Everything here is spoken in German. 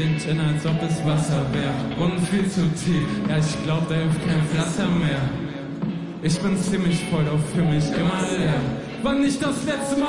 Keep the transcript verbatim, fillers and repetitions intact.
den Gin, als ob es Wasser wäre. Brunnen viel zu tief, ja ich glaub, da hilft kein Pflaster mehr. Ich bin ziemlich voll, doch für mich immer leer. War nicht das letzte Mal